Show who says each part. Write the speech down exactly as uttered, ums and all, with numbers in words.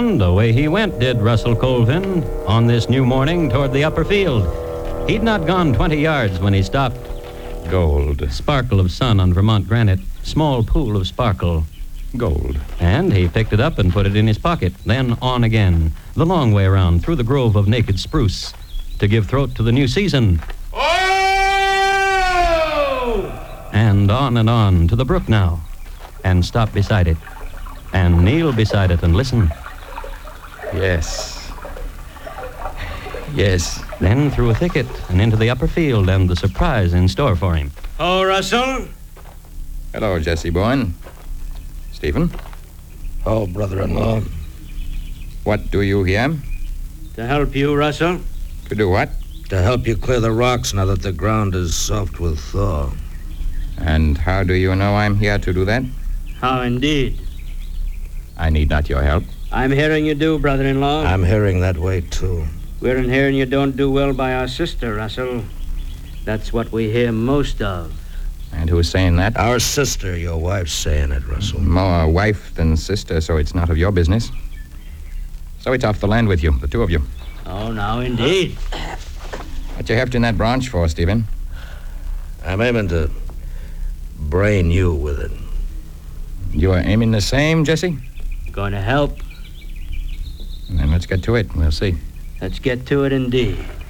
Speaker 1: And away he went, did Russell Colvin, on this new morning toward the upper field. He'd not gone twenty yards when he stopped.
Speaker 2: Gold.
Speaker 1: Sparkle of sun on Vermont granite. Small pool of sparkle.
Speaker 2: Gold.
Speaker 1: And he picked it up and put it in his pocket. Then on again, the long way around through the grove of naked spruce to give throat to the new season.
Speaker 3: Oh!
Speaker 1: And on and on to the brook now. And stop beside it. And kneel beside it and listen.
Speaker 2: Yes. Yes.
Speaker 1: Then through a thicket and into the upper field and the surprise in store for him.
Speaker 3: Oh, Russell?
Speaker 2: Hello, Jesse Bourne. Stephen?
Speaker 4: Oh, brother-in-law.
Speaker 2: What do you here?
Speaker 3: To help you, Russell.
Speaker 2: To do what?
Speaker 4: To help you clear the rocks now that the ground is soft with thaw.
Speaker 2: And how do you know I'm here to do that?
Speaker 3: How indeed.
Speaker 2: I need not your help.
Speaker 3: I'm hearing you do, brother-in-law.
Speaker 4: I'm hearing that way, too.
Speaker 3: We're in hearing you don't do well by our sister, Russell. That's what we hear most of.
Speaker 2: And who's saying that?
Speaker 4: Our sister, your wife's saying it, Russell.
Speaker 2: More wife than sister, so it's not of your business. So it's off the land with you, the two of you.
Speaker 3: Oh, now, indeed.
Speaker 2: What you heft in that branch for, Stephen?
Speaker 4: I'm aiming to brain you with it.
Speaker 2: You are aiming the same, Jesse?
Speaker 3: Going to help.
Speaker 2: Then let's get to it. We'll see.
Speaker 3: Let's get to it indeed.